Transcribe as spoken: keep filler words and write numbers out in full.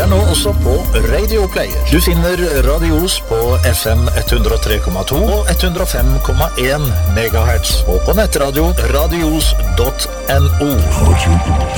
er nå også på Radio Player. Du finner Radios på F M ett hundre og tre komma to og ett hundre og fem komma en megahertz og på nettradio radios punktum no.